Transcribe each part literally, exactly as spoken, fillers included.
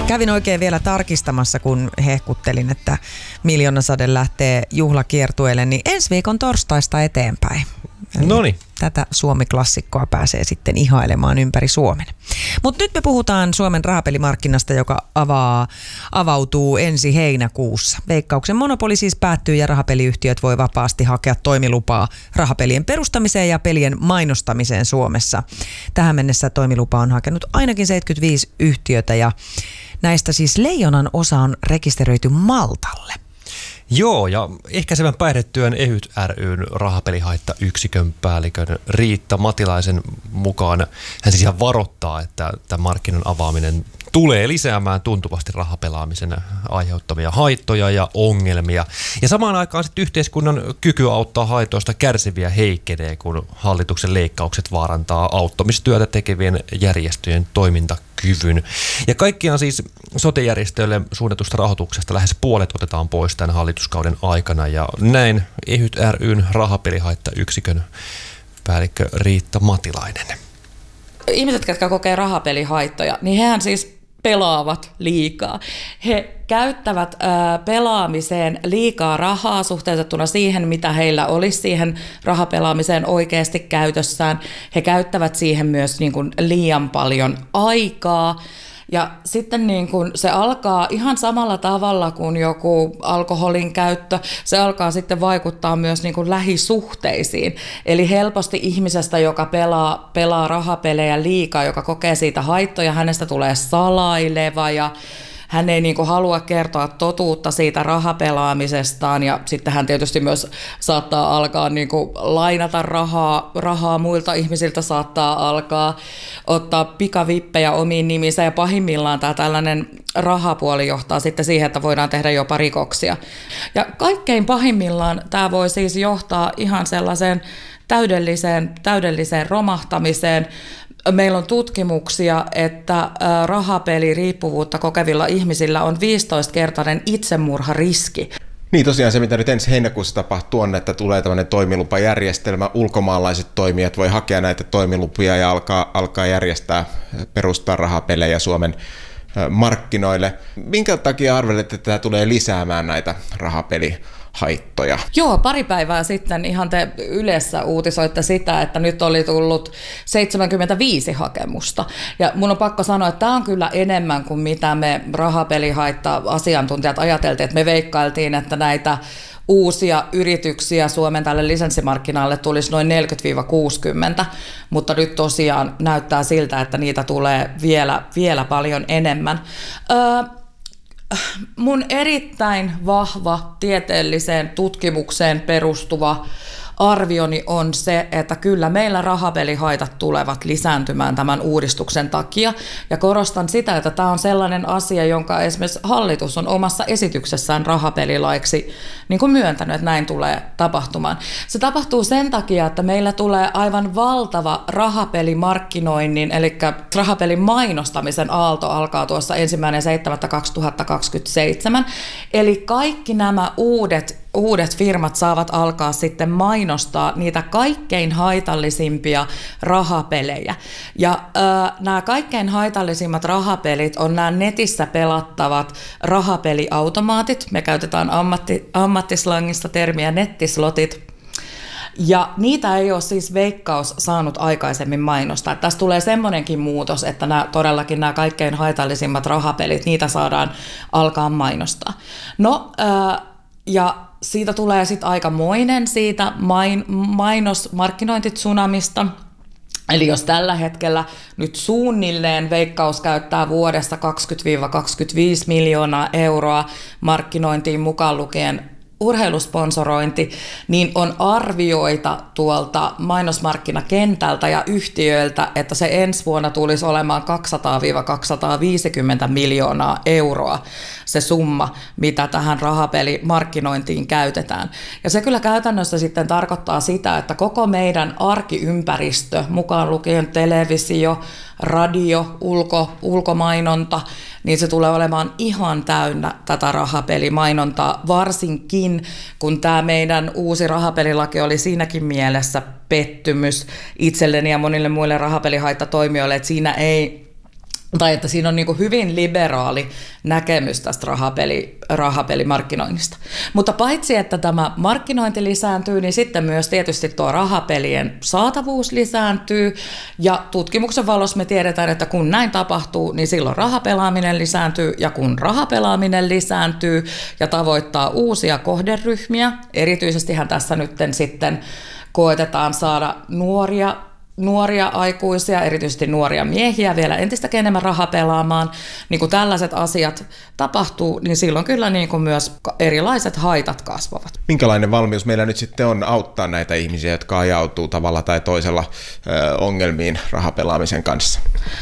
Kävin oikein vielä tarkistamassa, kun hehkuttelin, että Miljoonasade lähtee juhlakiertueelle, niin ensi viikon torstaista eteenpäin. Noniin. Tätä Suomi-klassikkoa pääsee sitten ihailemaan ympäri Suomen. Mutta nyt me puhutaan Suomen rahapelimarkkinasta, joka avaa, avautuu ensi heinäkuussa. Veikkauksen monopoli siis päättyy ja rahapeliyhtiöt voi vapaasti hakea toimilupaa rahapelien perustamiseen ja pelien mainostamiseen Suomessa. Tähän mennessä toimilupa on hakenut ainakin seitsemänkymmentäviisi yhtiötä ja näistä siis leijonan osa on rekisteröity Maltalle. Joo, ja ehkäisevän päihdetyön EHYT ry:n rahapelihaittayksikön päällikön Riitta Matilaisen mukaan hän siis ihan varoittaa, että tämän markkinan avaaminen tulee lisäämään tuntuvasti rahapelaamisen aiheuttamia haittoja ja ongelmia. Ja samaan aikaan sitten yhteiskunnan kyky auttaa haitoista kärsiviä heikkenee, kun hallituksen leikkaukset vaarantaa auttamistyötä tekevien järjestöjen toimintakyvyn. Ja kaikkiaan siis sote-järjestöille suunnatusta rahoituksesta lähes puolet otetaan pois tämän hallituskauden aikana. Ja näin EHYT ry:n rahapelihaittayksikön päällikkö Riitta Matilainen. Ihmiset, jotka kokee rahapelihaittoja, niin hehän siis pelaavat liikaa. He käyttävät ää, pelaamiseen liikaa rahaa suhteutettuna siihen, mitä heillä olisi siihen rahapelaamiseen oikeasti käytössään. He käyttävät siihen myös niin kuin liian paljon aikaa. Ja sitten niin kun se alkaa ihan samalla tavalla kuin joku alkoholin käyttö, se alkaa sitten vaikuttaa myös niin kun lähisuhteisiin. Eli helposti ihmisestä, joka pelaa, pelaa rahapelejä liikaa, joka kokee siitä haittoja, hänestä tulee salaileva ja hän ei niin kuin halua kertoa totuutta siitä rahapelaamisestaan ja sitten hän tietysti myös saattaa alkaa niin kuin lainata rahaa, rahaa muilta ihmisiltä, saattaa alkaa ottaa pikavippejä omiin niminsä ja pahimmillaan tämä tällainen rahapuoli johtaa sitten siihen, että voidaan tehdä jopa rikoksia. Ja kaikkein pahimmillaan tämä voi siis johtaa ihan sellaiseen täydelliseen, täydelliseen romahtamiseen. Meillä on tutkimuksia, että rahapeliriippuvuutta kokevilla ihmisillä on viisitoistakertainen itsemurhariski. Niin tosiaan se, mitä nyt ensi heinäkuussa tapahtuu, on, että tulee tämmöinen toimilupajärjestelmä. Ulkomaalaiset toimijat voi hakea näitä toimilupia ja alkaa, alkaa järjestää, perustaa rahapelejä Suomen markkinoille. Minkä takia arvelet, että tämä tulee lisäämään näitä rahapelihaittoja? Joo, pari päivää sitten ihan te Ylessä uutisoitte sitä, että nyt oli tullut seitsemänkymmentäviisi hakemusta. Ja mun on pakko sanoa, että tämä on kyllä enemmän kuin mitä me rahapelihaitta-asiantuntijat ajateltiin, että me veikkailtiin, että näitä uusia yrityksiä Suomen tälle lisenssimarkkinalle tulisi noin neljäkymmentä kuusikymmentä, mutta nyt tosiaan näyttää siltä, että niitä tulee vielä, vielä paljon enemmän. Öö, mun erittäin vahva tieteelliseen tutkimukseen perustuva arvioni on se, että kyllä meillä rahapelihaitat tulevat lisääntymään tämän uudistuksen takia. Ja korostan sitä, että tämä on sellainen asia, jonka esimerkiksi hallitus on omassa esityksessään rahapelilaiksi niin kuin myöntänyt, että näin tulee tapahtumaan. Se tapahtuu sen takia, että meillä tulee aivan valtava rahapelimarkkinoinnin, eli rahapelin mainostamisen aalto alkaa tuossa ensimmäinen seitsemättä kaksituhattakaksikymmentäseitsemän. Eli kaikki nämä uudet Uudet firmat saavat alkaa sitten mainostaa niitä kaikkein haitallisimpia rahapelejä. Ja äh, nämä kaikkein haitallisimmat rahapelit on nämä netissä pelattavat rahapeliautomaatit. Me käytetään ammatti, ammattislangissa termiä nettislotit. Ja niitä ei ole siis Veikkaus saanut aikaisemmin mainostaa. Tässä tulee semmoinenkin muutos, että nämä, todellakin nämä kaikkein haitallisimmat rahapelit, niitä saadaan alkaa mainostaa. No, äh, ja siitä tulee sitten aikamoinen siitä main, mainosmarkkinointitsunamista. Eli jos tällä hetkellä nyt suunnilleen Veikkaus käyttää vuodessa kaksikymmentä kaksikymmentäviisi miljoonaa euroa markkinointiin mukaan lukien urheilusponsorointi, niin on arvioita tuolta mainosmarkkinakentältä ja yhtiöiltä, että se ensi vuonna tulisi olemaan kaksisataa kaksisataaviisikymmentä miljoonaa euroa se summa, mitä tähän rahapelimarkkinointiin käytetään. Ja se kyllä käytännössä sitten tarkoittaa sitä, että koko meidän arkiympäristö, mukaan lukien televisio, radio, ulko, ulkomainonta, niin se tulee olemaan ihan täynnä tätä rahapelimainontaa, varsinkin kun tämä meidän uusi rahapelilaki oli siinäkin mielessä pettymys itselleni ja monille muille rahapelihaittatoimijoille, että siinä ei tai että siinä on niin kuin hyvin liberaali näkemys tästä rahapeli, rahapelimarkkinoinnista. Mutta paitsi, että tämä markkinointi lisääntyy, niin sitten myös tietysti tuo rahapelien saatavuus lisääntyy, ja tutkimuksen valossa me tiedetään, että kun näin tapahtuu, niin silloin rahapelaaminen lisääntyy, ja kun rahapelaaminen lisääntyy ja tavoittaa uusia kohderyhmiä, erityisestihän tässä nyt sitten koetetaan saada nuoria nuoria aikuisia, erityisesti nuoria miehiä vielä entistäkin enemmän rahapelaamaan, niin kun tällaiset asiat tapahtuu, niin silloin kyllä niin kuin myös erilaiset haitat kasvavat. Minkälainen valmius meillä nyt sitten on auttaa näitä ihmisiä, jotka ajautuu tavalla tai toisella ö, ongelmiin rahapelaamisen kanssa?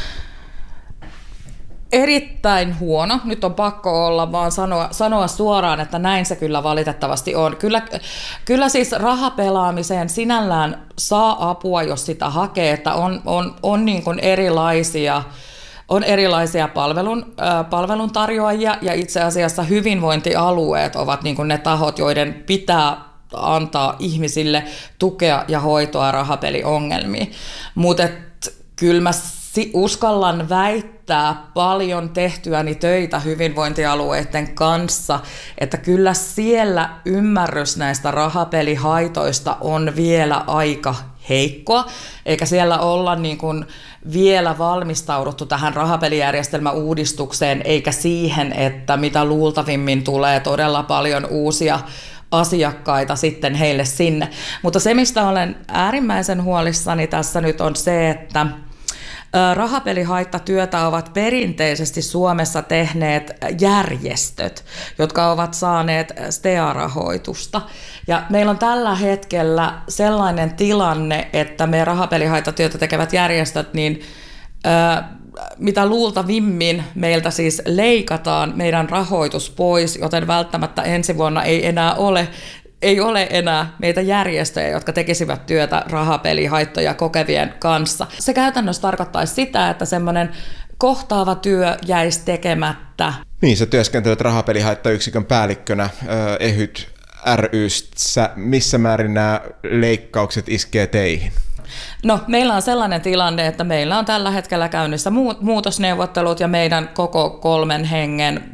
Erittäin huono. Nyt on pakko olla vaan sanoa, sanoa suoraan, että näin se kyllä valitettavasti on. Kyllä, kyllä siis rahapelaamiseen sinällään saa apua, jos sitä hakee, että on, on, on niin kuin erilaisia, on erilaisia palvelun, äh, palveluntarjoajia, ja itse asiassa hyvinvointialueet ovat niin kuin ne tahot, joiden pitää antaa ihmisille tukea ja hoitoa rahapeliongelmiin. Mutta kyllä mä uskallan väittää paljon tehtyäni töitä hyvinvointialueiden kanssa, että kyllä siellä ymmärrys näistä rahapelihaitoista on vielä aika heikkoa, eikä siellä olla niin kuin vielä valmistauduttu tähän rahapelijärjestelmäuudistukseen, eikä siihen, että mitä luultavimmin tulee todella paljon uusia asiakkaita sitten heille sinne. Mutta se, mistä olen äärimmäisen huolissani tässä nyt on se, että rahapelihaittatyötä ovat perinteisesti Suomessa tehneet järjestöt, jotka ovat saaneet S T A-rahoitusta. Ja meillä on tällä hetkellä sellainen tilanne, että me rahapelihaittatyötä tekevät järjestöt, niin mitä luultavimmin meiltä siis leikataan meidän rahoitus pois, joten välttämättä ensi vuonna ei enää ole Ei ole enää meitä järjestöjä, jotka tekisivät työtä rahapelihaittoja kokevien kanssa. Se käytännössä tarkoittaisi sitä, että semmoinen kohtaava työ jäisi tekemättä. Niin, sä työskentelet rahapelihaittayksikön päällikkönä E H Y T ry:ssä. Missä määrin nämä leikkaukset iskee teihin? No, meillä on sellainen tilanne, että meillä on tällä hetkellä käynnissä muutosneuvottelut, ja meidän koko kolmen hengen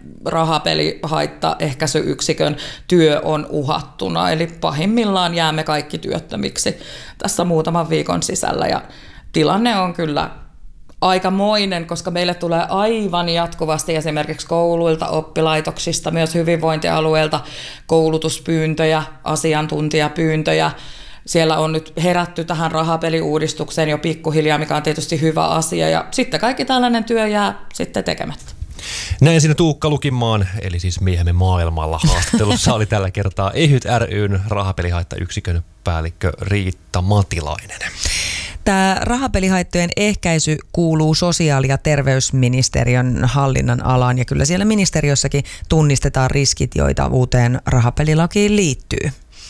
rahapelihaittaehkäisyyksikön työ on uhattuna, eli pahimmillaan jäämme kaikki työttömiksi tässä muutaman viikon sisällä, ja tilanne on kyllä aikamoinen, koska meille tulee aivan jatkuvasti esimerkiksi kouluilta, oppilaitoksista, myös hyvinvointialueilta koulutuspyyntöjä, asiantuntijapyyntöjä. Siellä on nyt herätty tähän rahapeliuudistukseen jo pikkuhiljaa, mikä on tietysti hyvä asia, ja sitten kaikki tällainen työ jää sitten tekemättä. Näin siinä Tuukka Lukinmaan, eli siis Miehemme maailmalla haastattelussa oli tällä kertaa E H Y T ry:n rahapelihaittayksikön päällikkö Riitta Matilainen. Tämä rahapelihaittojen ehkäisy kuuluu sosiaali- ja terveysministeriön hallinnan alaan, ja kyllä siellä ministeriössäkin tunnistetaan riskit, joita uuteen rahapelilakiin liittyy.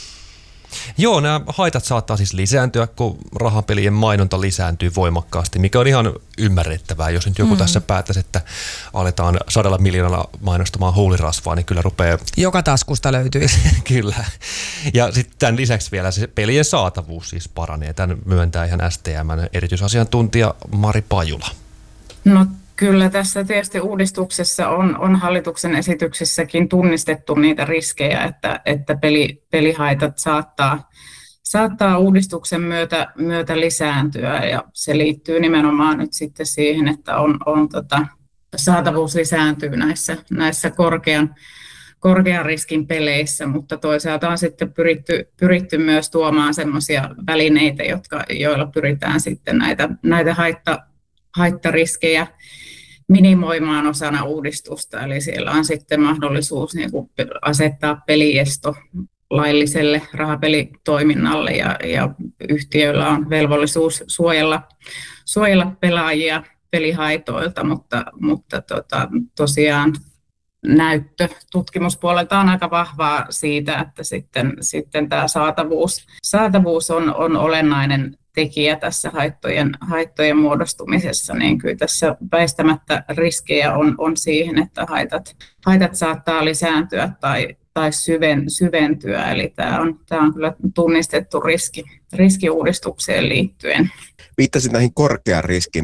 Joo, nämä haitat saattaa siis lisääntyä, kun rahapelien mainonta lisääntyy voimakkaasti, mikä on ihan ymmärrettävää. Jos nyt joku mm. tässä päättäisi, että aletaan sadalla miljoonalla mainostamaan huulirasvaa, niin kyllä rupeaa... Joka taskusta löytyisi. Kyllä. Ja sitten tämän lisäksi vielä se pelien saatavuus siis paranee. Tämän myöntää ihan S T M:n erityisasiantuntija Mari Pajula. No kyllä tässä tietysti uudistuksessa on, on hallituksen esityksessäkin tunnistettu niitä riskejä, että, että peli, pelihaitat saattaa, saattaa uudistuksen myötä, myötä lisääntyä, ja se liittyy nimenomaan nyt sitten siihen, että on, on tota, saatavuus lisääntyy näissä, näissä korkean, korkean riskin peleissä, mutta toisaalta on sitten pyritty, pyritty myös tuomaan semmoisia välineitä, jotka, joilla pyritään sitten näitä, näitä haitta, haittariskejä minimoimaan osana uudistusta, eli siellä on sitten mahdollisuus niin kuin asettaa peliesto lailliselle rahapelitoiminnalle, ja, ja yhtiöillä on velvollisuus suojella, suojella pelaajia pelihaitoilta, mutta, mutta tota, tosiaan näyttö tutkimuspuolelta on aika vahvaa siitä, että sitten, sitten tämä saatavuus, saatavuus on, on olennainen tekijä tässä haittojen, haittojen muodostumisessa, niin kyllä tässä väistämättä riskejä on, on siihen, että haitat, haitat saattaa lisääntyä tai, tai syven, syventyä, eli tämä on, tämä on kyllä tunnistettu riski, riskiuudistukseen liittyen. Viittasit näihin korkean riskin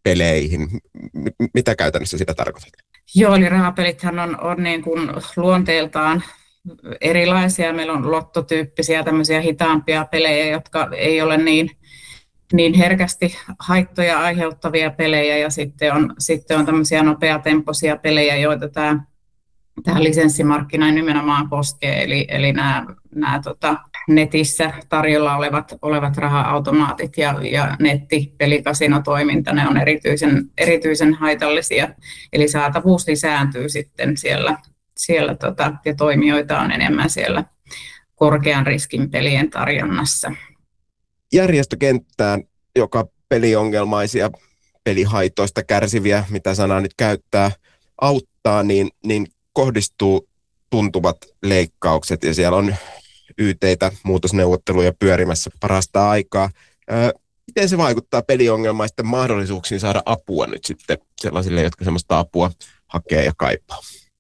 peleihin. M- mitä käytännössä sitä tarkoittaa? Joo, eli rahapelithän on, on niin kuin luonteeltaan erilaisia. Meillä on lottotyyppisiä tämmöisiä hitaampia pelejä, jotka ei ole niin, niin herkästi haittoja aiheuttavia pelejä, ja sitten on, sitten on tämmöisiä nopeatempoisia pelejä, joita tämä, tämä lisenssimarkkina nimenomaan koskee, eli, eli nämä, nämä tota, netissä tarjolla olevat, olevat raha-automaatit ja, ja nettipelikasinotoiminta, ne on erityisen, erityisen haitallisia, eli saatavuus lisääntyy sitten siellä, siellä tota, ja toimijoita on enemmän siellä korkean riskin pelien tarjonnassa. Järjestökenttään, joka peliongelmaisia, pelihaitoista kärsiviä, mitä sanaa nyt käyttää, auttaa, niin, niin kohdistuu tuntuvat leikkaukset, ja siellä on Y T:tä, muutosneuvotteluja pyörimässä parasta aikaa. Öö, miten se vaikuttaa peliongelmaisten mahdollisuuksiin saada apua nyt sitten sellaisille, jotka sellaista apua hakee ja kaipaa?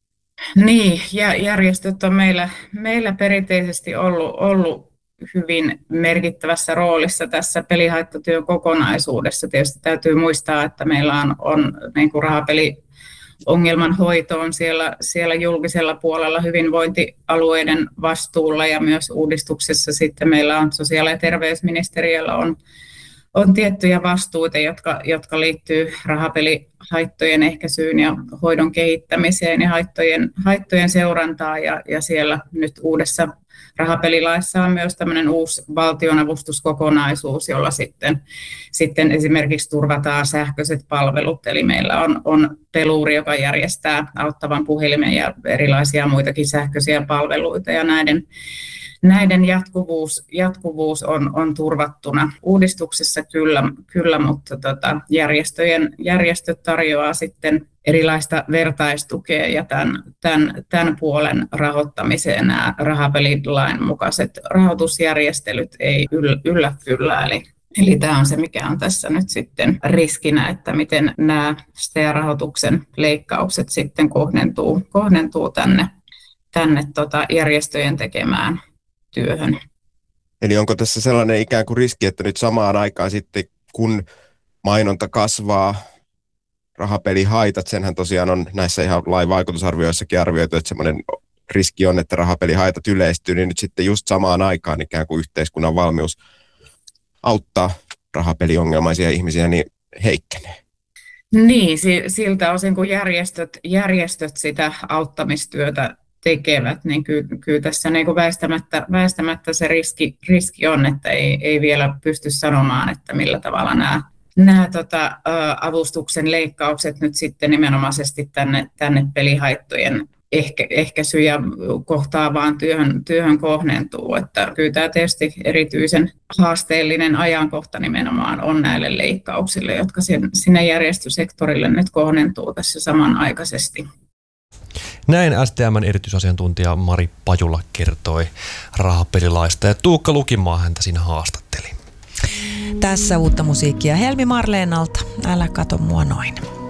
Niin, ja järjestöt on meillä, meillä perinteisesti ollut, ollut hyvin merkittävässä roolissa tässä pelihaittatyön kokonaisuudessa. Tietysti täytyy muistaa, että meillä on, on niin kuin rahapeli ongelman hoito on siellä, siellä julkisella puolella hyvinvointialueiden vastuulla, ja myös uudistuksessa sitten meillä on sosiaali- ja terveysministeriöllä on, on tiettyjä vastuita, jotka, jotka liittyy rahapelihaittojen ehkäisyyn ja hoidon kehittämiseen ja haittojen, haittojen seurantaan, ja, ja siellä nyt uudessa rahapelilaissa on myös tämmöinen uusi valtionavustuskokonaisuus, jolla sitten, sitten esimerkiksi turvataan sähköiset palvelut. Eli meillä on, on peluri, joka järjestää auttavan puhelimen ja erilaisia muitakin sähköisiä palveluita, ja näiden, näiden jatkuvuus, jatkuvuus on, on turvattuna. Uudistuksessa kyllä, kyllä mutta tota, järjestöjen, järjestöt tarjoaa sitten erilaista vertaistukea, ja tämän, tämän, tämän puolen rahoittamiseen nämä rahapelilain mukaiset rahoitusjärjestelyt ei yllä, yllä kyllä. Eli, eli tämä on se, mikä on tässä nyt sitten riskinä, että miten nämä S T E-rahoituksen leikkaukset sitten kohdentuu, kohdentuu tänne, tänne tota järjestöjen tekemään työhön. Eli onko tässä sellainen ikään kuin riski, että nyt samaan aikaan sitten, kun mainonta kasvaa, rahapelihaitat, senhän tosiaan on näissä ihan lain vaikutusarvioissakin arvioitu, että semmoinen riski on, että rahapelihaitat yleistyy, niin nyt sitten just samaan aikaan ikään kuin yhteiskunnan valmius auttaa rahapeliongelmaisia ihmisiä niin heikkenee. Niin, siltä osin kun järjestöt, järjestöt sitä auttamistyötä tekevät, niin kyllä, kyllä tässä niin kuin väistämättä, väistämättä se riski, riski on, että ei, ei vielä pysty sanomaan, että millä tavalla nämä Nämä tota, avustuksen leikkaukset nyt sitten nimenomaisesti tänne, tänne pelihaittojen ehkä, ehkäisy ja kohtaavaan työhön, työhön kohdentuu. Että kyllä tämä tietysti erityisen haasteellinen ajankohta nimenomaan on näille leikkauksille, jotka sinne järjestösektorille nyt kohdentuu tässä samanaikaisesti. Näin S T M:n erityisasiantuntija Mari Pajula kertoi rahapelilaista, ja Tuukka Lukimaa häntä siinä haastatteli. Tässä uutta musiikkia Helmi Marleenalta, Älä kato mua noin.